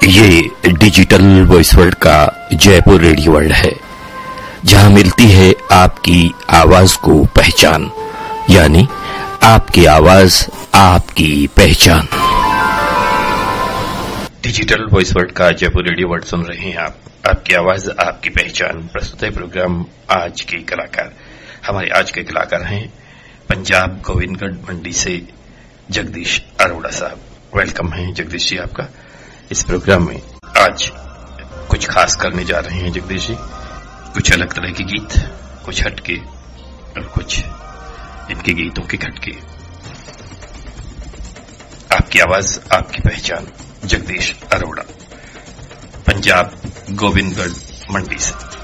ये digital voice world का Jaipur radio world है, जहां मिलती है आपकी आवाज को पहचान, यानी आपकी आवाज आपकी पहचान। डिजिटल वॉइस वर्ल्ड का जयपुर रेडियो वर्ल्ड सुन रहे हैं आप। आपकी आवाज आपकी पहचान। प्रस्तुत है प्रोग्राम आज के कलाकार। हमारे आज के कलाकार हैं पंजाब गोविंदगढ़ मंडी से जगदीश अरोड़ा साहब। वेलकम है जगदीश जी आपका इस प्रोग्राम में। आज कुछ खास करने जा रहे हैं जगदीश जी, कुछ अलग तरह के गीत, कुछ हटके और कुछ इनके गीतों के खटके। आपकी आवाज आपकी पहचान, जगदीश अरोड़ा, पंजाब गोविंदगढ़ मंडी से।